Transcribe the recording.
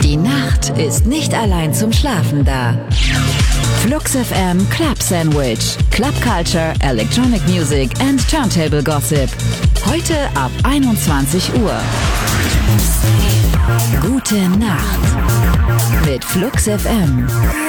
Die Nacht ist nicht allein zum Schlafen da. Flux FM Club Sandwich. Club Culture, Electronic Music and Turntable Gossip. Heute ab 21 Uhr. Gute Nacht mit Flux FM.